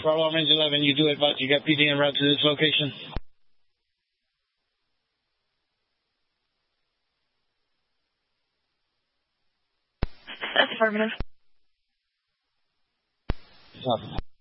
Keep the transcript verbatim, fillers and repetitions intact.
Bravo Orange eleven, you do advise you got P D en route to this location? That's affirmative. Copy.